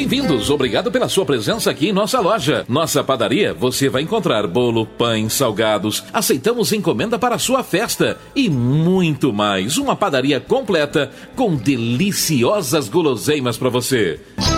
bem-vindos. Obrigado pela sua presença aqui em nossa loja. Nossa padaria, você vai encontrar bolo, pães, salgados. Aceitamos encomenda para a sua festa e muito mais. Uma padaria completa com deliciosas guloseimas para você.